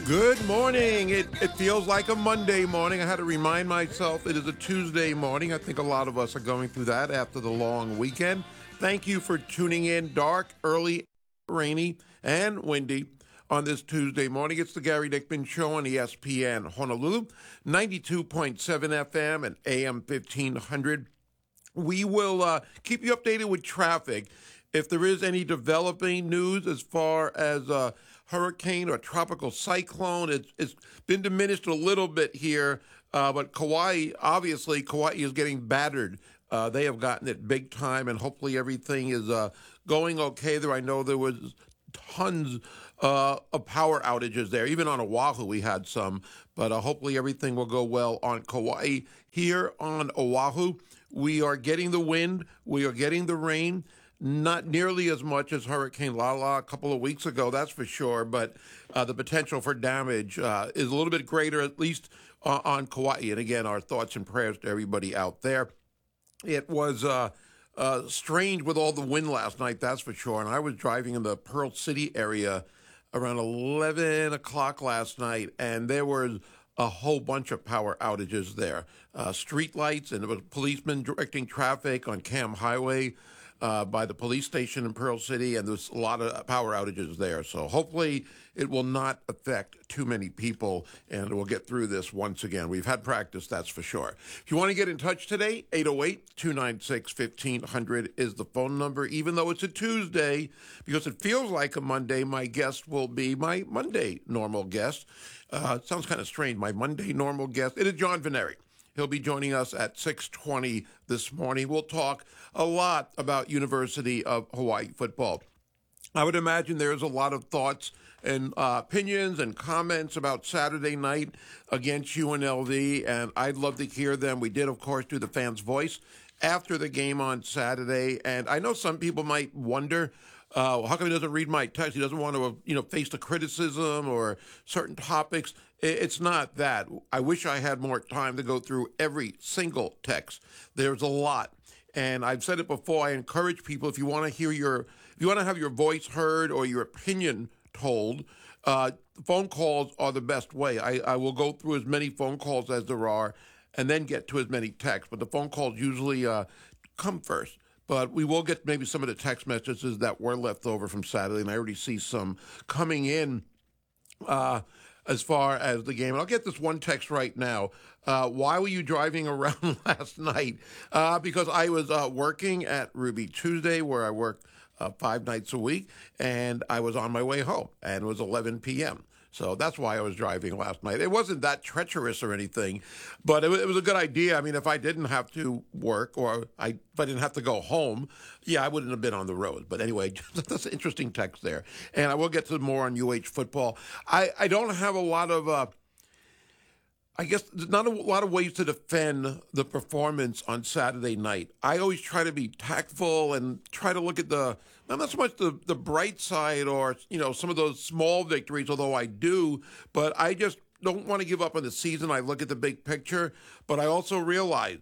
Good morning. It feels like a Monday morning. I had to remind myself it is a Tuesday morning. I think a lot of us are going through that after the long weekend. Thank you for tuning in. Dark, early, rainy, and windy on this Tuesday morning. It's the Gary Dickman Show on ESPN Honolulu, 92.7 FM and AM 1500. We will keep you updated with traffic. If there is any developing news as far as hurricane or tropical cyclone, it's been diminished a little bit here. But Kauai, obviously, Kauai is getting battered. They have gotten it big time, and hopefully everything is going okay there. I know there was tons of power outages there. Even on Oahu, we had some. But hopefully everything will go well on Kauai. Here on Oahu, we are getting the wind. We are getting the rain. Not nearly as much as Hurricane Lala a couple of weeks ago, that's for sure, but the potential for damage is a little bit greater, at least on Kauai. And again, our thoughts and prayers to everybody out there. It was strange with all the wind last night, that's for sure. And I was driving in the Pearl City area around 11 o'clock last night, and there was a whole bunch of power outages there. Street lights, and there was policemen directing traffic on Cam Highway by the police station in Pearl City, and there's a lot of power outages there. So hopefully it will not affect too many people, and we'll get through this once again. We've had practice, that's for sure. If you want to get in touch today, 808-296-1500 is the phone number. Even though it's a Tuesday, because it feels like a Monday, my guest will be my Monday normal guest. It sounds kind of strange, my Monday normal guest. It is John Veneri. He'll be joining us at 6:20 this morning. We'll talk a lot about University of Hawaii football. I would imagine there's a lot of thoughts and opinions and comments about Saturday night against UNLV, and I'd love to hear them. We did, of course, do the fans' voice after the game on Saturday, and I know some people might wonder, how come he doesn't read my text? He doesn't want to, face the criticism or certain topics. It's not that. I wish I had more time to go through every single text. There's a lot. And I've said it before, I encourage people, if you want to have your voice heard or your opinion told, phone calls are the best way. I will go through as many phone calls as there are and then get to as many texts. But the phone calls usually come first. But we will get maybe some of the text messages that were left over from Saturday, and I already see some coming in as far as the game. And I'll get this one text right now. Why were you driving around last night? Because I was working at Ruby Tuesday, where I work 5 nights a week, and I was on my way home, and it was 11 p.m., so that's why I was driving last night. It wasn't that treacherous or anything, but it was a good idea. I mean, if I didn't have to work or if I didn't have to go home, I wouldn't have been on the road. But anyway, that's an interesting text there. And I will get to more on UH football. I don't have a lot of, I guess, not a lot of ways to defend the performance on Saturday night. I always try to be tactful and try to look at not so much the bright side or, some of those small victories, although I do, but I just don't want to give up on the season. I look at the big picture, but I also realize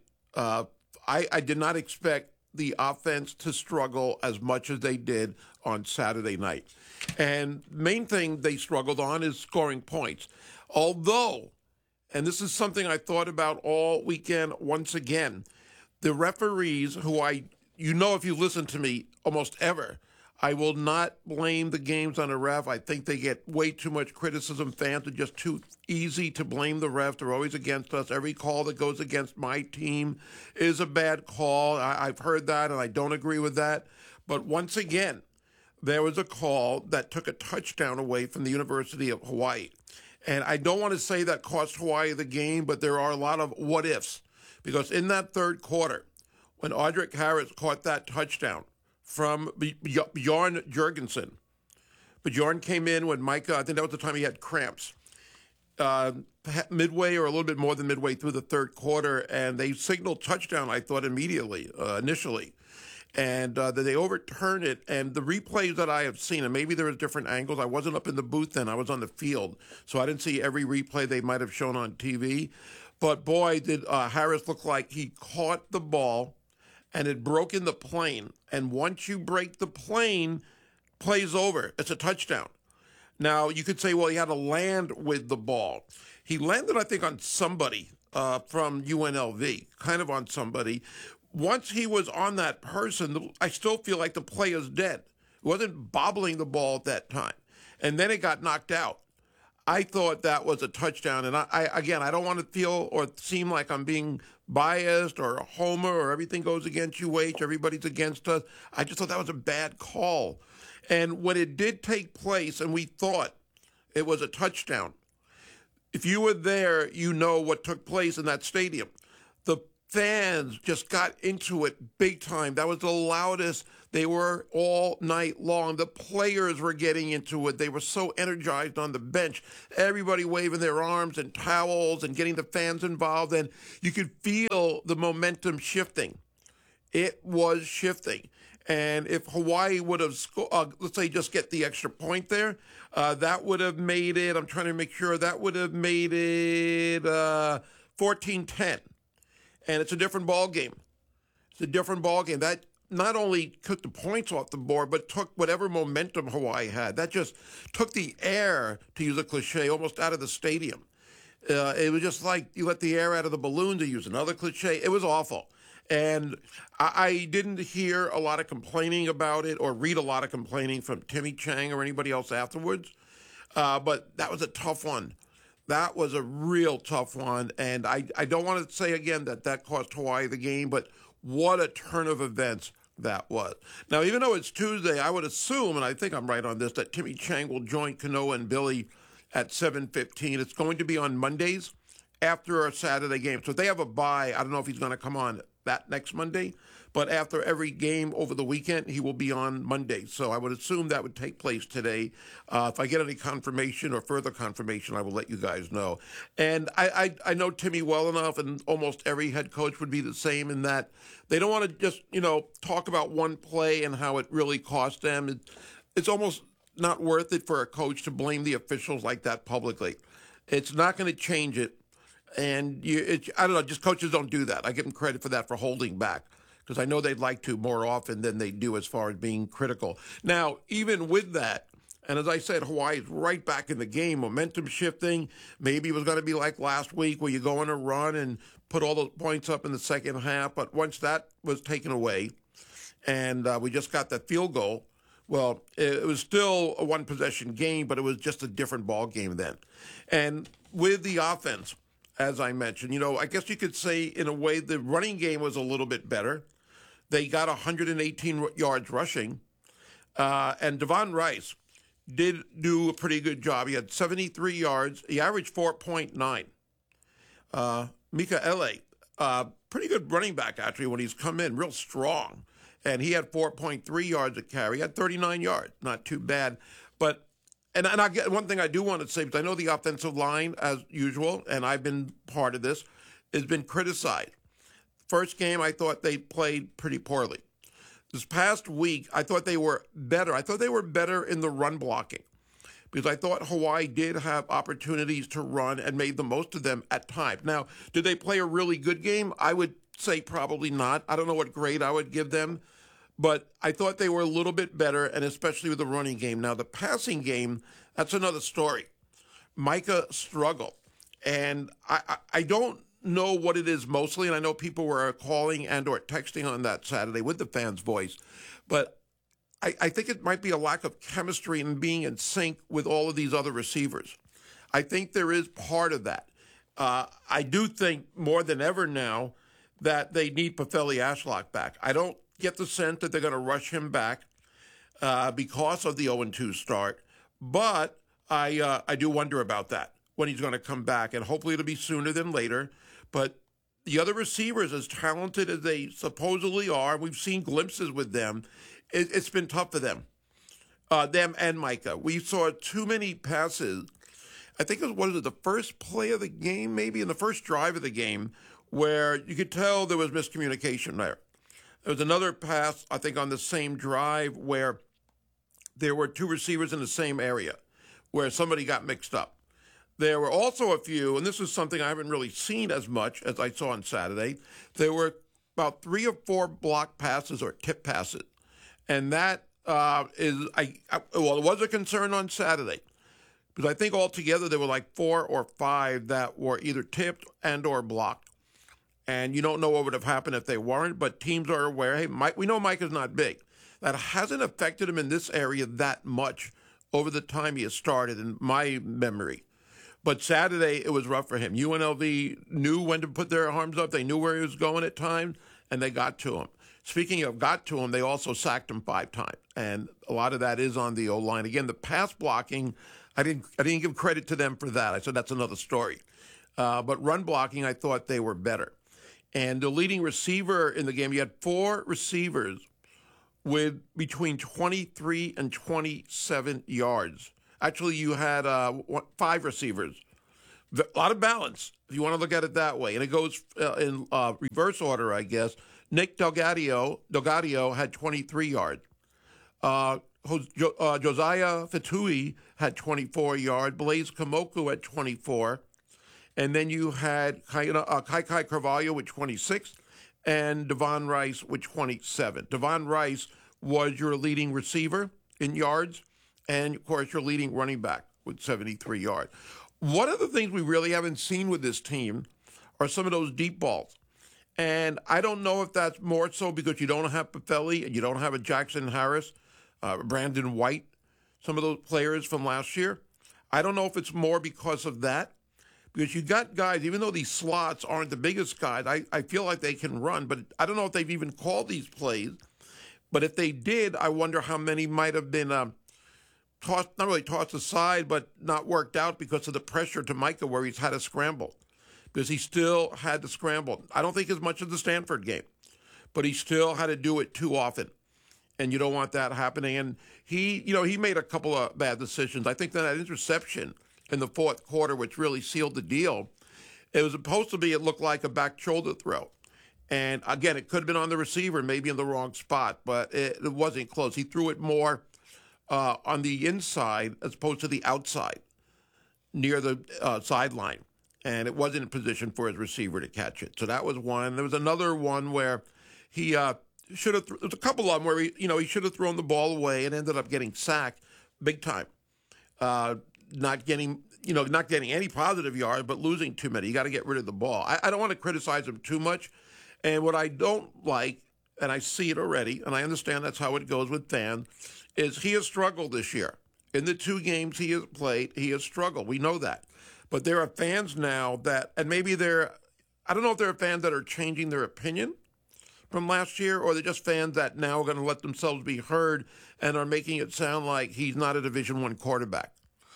I did not expect the offense to struggle as much as they did on Saturday night. And main thing they struggled on is scoring points. Although, and this is something I thought about all weekend once again, the referees who if you listen to me almost ever, I will not blame the games on a ref. I think they get way too much criticism. Fans are just too easy to blame the ref. They're always against us. Every call that goes against my team is a bad call. I've heard that, and I don't agree with that. But once again, there was a call that took a touchdown away from the University of Hawaii. And I don't want to say that cost Hawaii the game, but there are a lot of what-ifs. Because in that third quarter, when Audric Harris caught that touchdown from Bjorn Jurgensen, Bjorn came in when Micah, I think that was the time he had cramps, midway or a little bit more than midway through the third quarter, and they signaled touchdown, I thought, initially. And they overturned it. And the replays that I have seen, and maybe there was different angles. I wasn't up in the booth then. I was on the field. So I didn't see every replay they might have shown on TV. But boy, did Harris look like he caught the ball and had broken the plane. And once you break the plane, play's over. It's a touchdown. Now, you could say, well, he had to land with the ball. He landed, I think, on somebody from UNLV, kind of on somebody. Once he was on that person, I still feel like the play is dead. It wasn't bobbling the ball at that time. And then it got knocked out. I thought that was a touchdown. And I don't want to feel or seem like I'm being biased or a homer or everything goes against you, H, everybody's against us. I just thought that was a bad call. And when it did take place and we thought it was a touchdown, if you were there, you know what took place in that stadium. The fans just got into it big time. That was the loudest they were all night long. The players were getting into it. They were so energized on the bench. Everybody waving their arms and towels and getting the fans involved. And you could feel the momentum shifting. It was shifting. And if Hawaii would have, let's say, just get the extra point there, that would have made it, I'm trying to make sure, that would have made it 14-10. And it's a different ball game. It's a different ball game. That not only took the points off the board, but took whatever momentum Hawaii had. That just took the air, to use a cliche, almost out of the stadium. It was just like you let the air out of the balloon, to use another cliche. It was awful. And I didn't hear a lot of complaining about it or read a lot of complaining from Timmy Chang or anybody else afterwards. But that was a tough one. That was a real tough one. And I don't want to say again that cost Hawaii the game, but what a turn of events that was. Now, even though it's Tuesday, I would assume, and I think I'm right on this, that Timmy Chang will join Kanoa and Billy at 7:15. It's going to be on Mondays after a Saturday game. So if they have a bye, I don't know if he's going to come on that next Monday, but after every game over the weekend, he will be on Monday. So I would assume that would take place today. If I get any confirmation or further confirmation, I will let you guys know. And I know Timmy well enough, and almost every head coach would be the same in that they don't want to just, talk about one play and how it really cost them. It's almost not worth it for a coach to blame the officials like that publicly. It's not going to change it. And I don't know, just coaches don't do that. I give them credit for that, for holding back, because I know they'd like to more often than they do as far as being critical. Now, even with that, and as I said, Hawaii's right back in the game, momentum shifting. Maybe it was going to be like last week where you go on a run and put all the points up in the second half. But once that was taken away and we just got that field goal, well, it was still a one-possession game, but it was just a different ball game then. And with the offense, as I mentioned, I guess you could say in a way the running game was a little bit better. They got 118 yards rushing. And Devon Rice did do a pretty good job. He had 73 yards. He averaged 4.9. Mika Ele, pretty good running back, actually, when he's come in, real strong. And he had 4.3 yards a carry. He had 39 yards. Not too bad. But And I get one thing I do want to say, because I know the offensive line, as usual, and I've been part of this, has been criticized. First game, I thought they played pretty poorly. This past week, I thought they were better. I thought they were better in the run blocking, because I thought Hawaii did have opportunities to run and made the most of them at times. Now, did they play a really good game? I would say probably not. I don't know what grade I would give them. But I thought they were a little bit better, and especially with the running game. Now, the passing game, that's another story. Micah struggled. And I don't know what it is mostly, and I know people were calling and or texting on that Saturday with the fans' voice. But I think it might be a lack of chemistry and being in sync with all of these other receivers. I think there is part of that. I do think more than ever now that they need Pefeli Ashlock back. I don't get the sense that they're going to rush him back because of the 0-2 start. But I do wonder about that, when he's going to come back. And hopefully it'll be sooner than later. But the other receivers, as talented as they supposedly are, we've seen glimpses with them, it's been tough for them. Them and Micah. We saw too many passes. I think it was the first play of the game, maybe in the first drive of the game, where you could tell there was miscommunication there. There was another pass, I think, on the same drive where there were two receivers in the same area where somebody got mixed up. There were also a few, and this is something I haven't really seen as much as I saw on Saturday, there were about 3 or 4 block passes or tip passes. And that it was a concern on Saturday. Because I think altogether there were like 4 or 5 that were either tipped and or blocked. And you don't know what would have happened if they weren't, but teams are aware. Hey, Mike, we know Mike is not big. That hasn't affected him in this area that much over the time he has started, in my memory. But Saturday, it was rough for him. UNLV knew when to put their arms up. They knew where he was going at times, and they got to him. Speaking of got to him, they also sacked him 5 times. And a lot of that is on the O-line. Again, the pass blocking, I didn't give credit to them for that. I said that's another story. But run blocking, I thought they were better. And the leading receiver in the game, you had 4 receivers with between 23 and 27 yards. Actually, you had 5 receivers. A lot of balance, if you want to look at it that way. And it goes in reverse order, I guess. Nick Delgadio had 23 yards. Josiah Fatui had 24 yards. Blaise Kamoku had 24. And then you had Kai Carvalho with 26 and Devon Rice with 27. Devon Rice was your leading receiver in yards and, of course, your leading running back with 73 yards. One of the things we really haven't seen with this team are some of those deep balls. And I don't know if that's more so because you don't have Pafelli and you don't have a Jackson Harris, Brandon White, some of those players from last year. I don't know if it's more because of that. Because you got guys, even though these slots aren't the biggest guys, I feel like they can run, but I don't know if they've even called these plays. But if they did, I wonder how many might have been tossed, not really tossed aside, but not worked out because of the pressure to Micah where he's had to scramble. Because he still had to scramble. I don't think as much as the Stanford game, but he still had to do it too often. And you don't want that happening. And he made a couple of bad decisions. I think that interception in the fourth quarter, which really sealed the deal, it was supposed to be, it looked like a back shoulder throw. And again, it could have been on the receiver, maybe in the wrong spot, but it wasn't close. He threw it more on the inside as opposed to the outside, near the sideline. And it wasn't in position for his receiver to catch it. So that was one. There was another one where he should have, there was a couple of them where he should have thrown the ball away and ended up getting sacked big time. Not getting any positive yards, but losing too many. You got to get rid of the ball. I don't want to criticize him too much. And what I don't like, and I see it already, and I understand that's how it goes with fans, is he has struggled this year. In the 2 games he has played, he has struggled. We know that. But there are fans now that, and maybe I don't know if there are fans that are changing their opinion from last year, or they're just fans that now are going to let themselves be heard and are making it sound like he's not a Division I quarterback.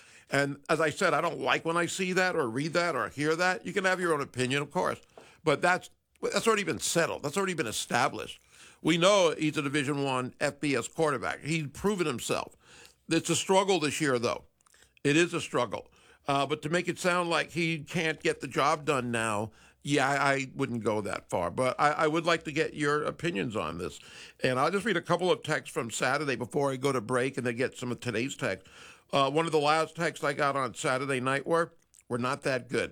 And as I said, I don't like when I see that or read that or hear that. You can have your own opinion, of course, but that's already been settled. That's already been established. We know he's a Division I FBS quarterback. He's proven himself. It's a struggle this year, though. It is a struggle. But to make it sound like he can't get the job done now, yeah, I wouldn't go that far. But I would like to get your opinions on this. And I'll just read a couple of texts from Saturday before I go to break and then get some of today's texts. One of the last texts I got on Saturday night were not that good.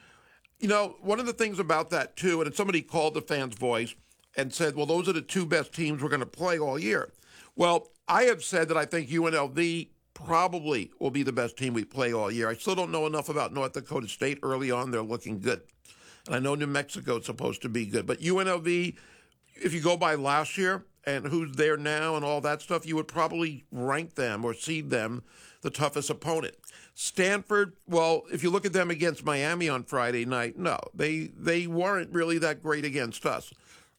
One of the things about that, too, and somebody called the Fans Voice and said, well, those are the 2 best teams we're going to play all year. Well, I have said that I think UNLV probably will be the best team we play all year. I still don't know enough about North Dakota State. Early on, they're looking good. And I know New Mexico is supposed to be good. But UNLV, if you go by last year and who's there now and all that stuff, you would probably rank them or seed them the toughest opponent. Stanford, well, if you look at them against Miami on Friday night, no, they weren't really that great against us.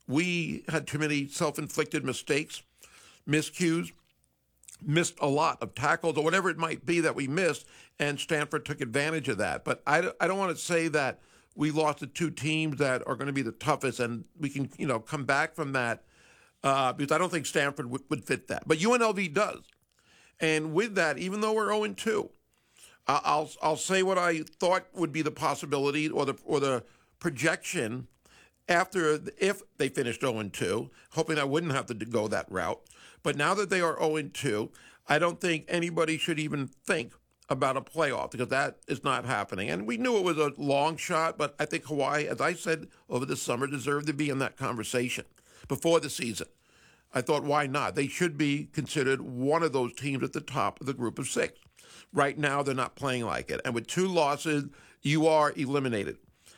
We had too many self-inflicted mistakes, miscues, missed a lot of tackles or whatever it might be that we missed, and Stanford took advantage of that. But I don't want to say that we lost to 2 teams that are going to be the toughest and we can, come back from that because I don't think Stanford would fit that. But UNLV does. And with that, even though we're 0-2, I'll say what I thought would be the possibility or the projection if they finished 0-2, hoping I wouldn't have to go that route. But now that they are 0-2, I don't think anybody should even think about a playoff because that is not happening. And we knew it was a long shot, but I think Hawaii, as I said over the summer, deserved to be in that conversation before the season. I thought, why not? They should be considered one of those teams at the top of the group of 6. Right now, they're not playing like it. And with 2 losses, you are eliminated.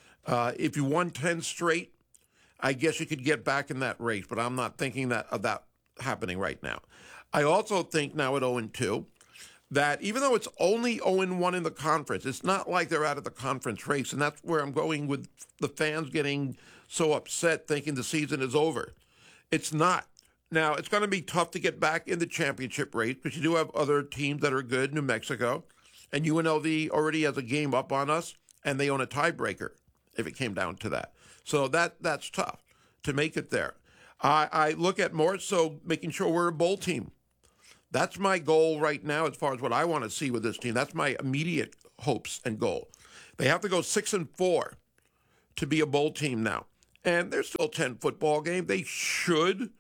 If you won 10 straight, I guess you could get back in that race, but I'm not thinking of that happening right now. I also think now at 0-2 that even though it's only 0-1 in the conference, it's not like they're out of the conference race, and that's where I'm going with the fans getting so upset thinking the season is over. It's not. Now, it's going to be tough to get back in the championship race because you do have other teams that are good, New Mexico, and UNLV already has a game up on us, and they own a tiebreaker if it came down to that. So that's tough to make it there. I look at more so making sure we're a bowl team. That's my goal right now as far as what I want to see with this team. That's my immediate hopes and goal. They have to go 6-4 to be a bowl team now. And there's still 10 football games. They should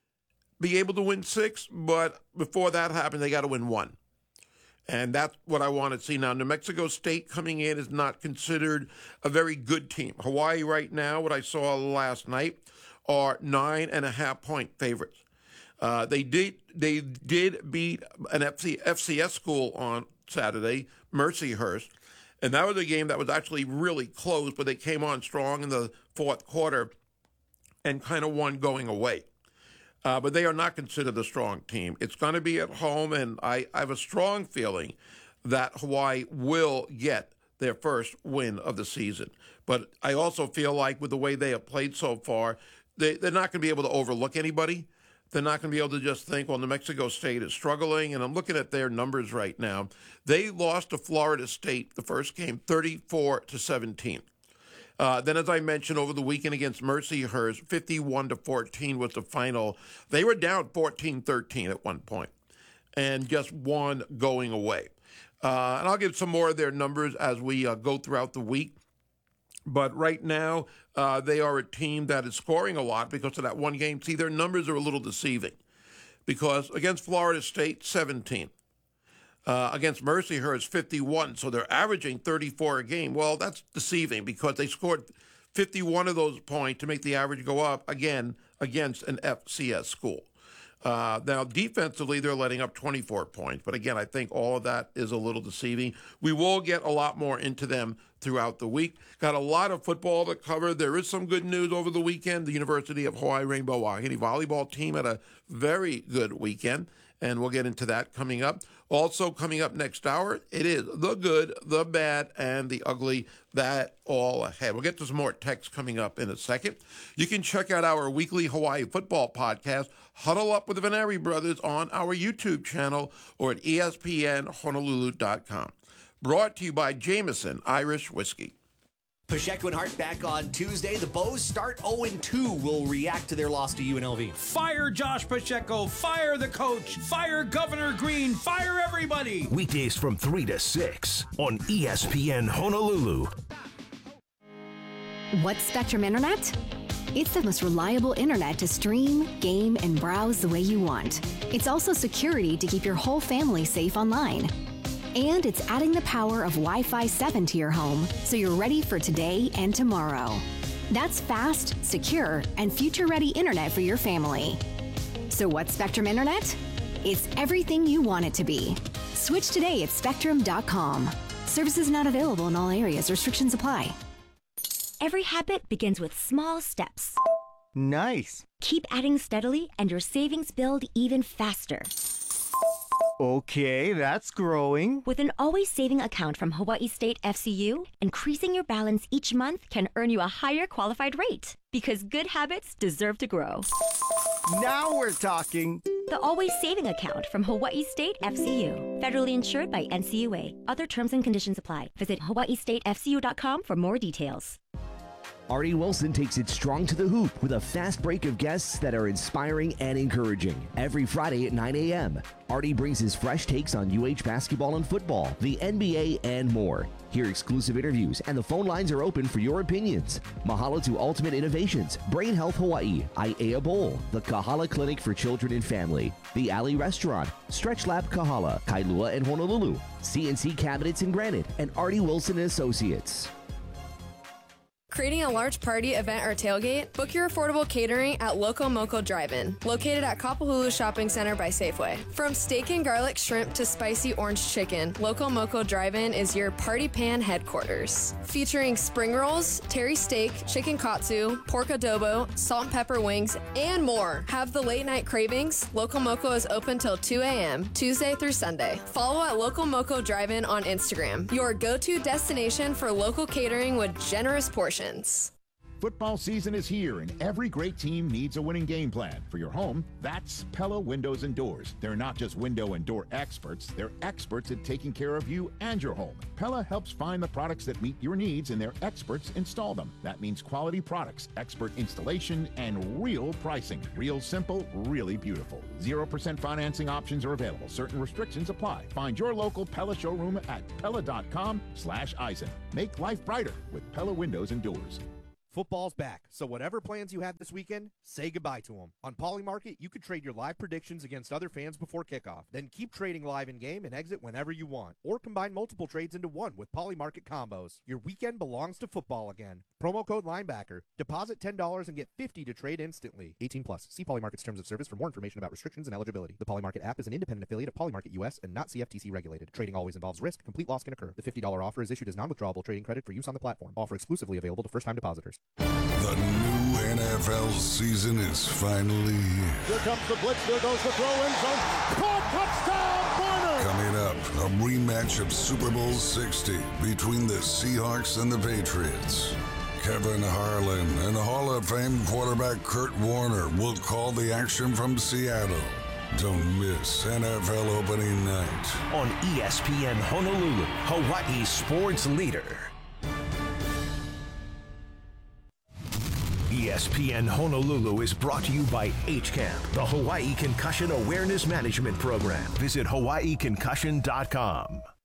be able to win 6, but before that happens, they got to win 1. And that's what I want to see now. New Mexico State coming in is not considered a very good team. Hawaii right now, what I saw last night, are 9.5-point favorites. They did beat an FCS school on Saturday, Mercyhurst, and that was a game that was actually really close, but they came on strong in the fourth quarter and kind of won going away. But they are not considered a strong team. It's going to be at home, and I have a strong feeling that Hawaii will get their first win of the season. But I also feel like with the way they have played so far, they're not going to be able to overlook anybody. They're not going to be able to just think, well, New Mexico State is struggling. And I'm looking at their numbers right now. They lost to Florida State the first game, 34-17. Then, as I mentioned, over the weekend against Mercyhurst, 51-14 was the final. They were down 14-13 at one point and just won going away. And I'll give some more of their numbers as we go throughout the week. But right now, they are a team that is scoring a lot because of that one game. See, their numbers are a little deceiving because against Florida State, 17. Against Mercyhurst, 51. So they're averaging 34 a game. Well, that's deceiving because they scored 51 of those points to make the average go up, again, against an FCS school. Now, defensively, they're letting up 24 points. But again, I think all of that is a little deceiving. We will get a lot more into them throughout the week. Got a lot of football to cover. There is some good news over the weekend. The University of Hawaii Rainbow Wahine volleyball team had a very good weekend, and we'll get into that coming up. Also coming up next hour, it is the good, the bad, and the ugly, that all ahead. We'll get to some more text coming up in a second. You can check out our weekly Hawaii football podcast, Huddle Up with the Venari Brothers, on our YouTube channel or at ESPNHonolulu.com. Brought to you by Jameson Irish Whiskey. Pacheco and Hart back on Tuesday. The Bows start 0-2. Will react to their loss to UNLV. Fire Josh Pacheco. Fire the coach. Fire Governor Green. Fire everybody. Weekdays from 3 to 6 on ESPN Honolulu. What's Spectrum Internet? It's the most reliable internet to stream, game, and browse the way you want. It's also security to keep your whole family safe online. And it's adding the power of Wi-Fi 7 to your home so you're ready for today and tomorrow. That's fast, secure, and future-ready internet for your family. So what's Spectrum Internet? It's everything you want it to be. Switch today at spectrum.com. Services not available in all areas. Restrictions apply. Every habit begins with small steps. Nice. Keep adding steadily and your savings build even faster. Okay, that's growing. With an always saving account from Hawaii State FCU, increasing your balance each month can earn you a higher qualified rate. Because good habits deserve to grow. Now we're talking. The Always Saving Account from Hawaii State FCU. Federally insured by NCUA. Other terms and conditions apply. Visit hawaiistatefcu.com for more details. Artie Wilson takes it strong to the hoop with a fast break of guests that are inspiring and encouraging. Every Friday at 9 a.m., Artie brings his fresh takes on UH basketball and football, the NBA, and more. Hear exclusive interviews, and the phone lines are open for your opinions. Mahalo to Ultimate Innovations, Brain Health Hawaii, Aiea Bowl, the Kahala Clinic for Children and Family, the Alley Restaurant, Stretch Lab Kahala, Kailua and Honolulu, CNC Cabinets and Granite, and Artie Wilson and Associates. Creating a large party, event, or tailgate? Book your affordable catering at Loco Moco Drive-In, located at Kapalulu Shopping Center by Safeway. From steak and garlic shrimp to spicy orange chicken, Loco Moco Drive-In is your party pan headquarters. Featuring spring rolls, terry steak, chicken katsu, pork adobo, salt and pepper wings, and more. Have the late night cravings? Loco Moco is open till 2 a.m., Tuesday through Sunday. Follow at Loco Moco Drive-In on Instagram, your go-to destination for local catering with generous portions. Football season is here, and every great team needs a winning game plan. For your home, that's Pella Windows and Doors. They're not just window and door experts, they're experts at taking care of you and your home. Pella helps find the products that meet your needs, and their experts install them. That means quality products, expert installation, and real pricing. Real simple, really beautiful. 0% financing options are available. Certain restrictions apply. Find your local Pella showroom at Pella.com/Eisen. Make life brighter with Pella Windows and Doors. Football's back, so whatever plans you have this weekend, say goodbye to them. On Poly Market, you could trade your live predictions against other fans before kickoff. Then keep trading live in-game and exit whenever you want. Or combine multiple trades into one with Poly Market combos. Your weekend belongs to football again. Promo code Linebacker. Deposit $10 and get $50 to trade instantly. 18 plus. See Poly Market's terms of service for more information about restrictions and eligibility. The Poly Market app is an independent affiliate of Poly Market US and not CFTC regulated. Trading always involves risk. Complete loss can occur. The $50 offer is issued as non-withdrawable trading credit for use on the platform. Offer exclusively available to first-time depositors. The new NFL season is finally here. Here comes the blitz. There goes the throw in zone. Caught, touchdown, Warner! Coming up, a rematch of Super Bowl 60 between the Seahawks and the Patriots. Kevin Harlan and Hall of Fame quarterback Kurt Warner will call the action from Seattle. Don't miss NFL opening night. On ESPN Honolulu, Hawaii's sports leader. ESPN Honolulu is brought to you by HCAMP, the Hawaii Concussion Awareness Management Program. Visit hawaiiconcussion.com.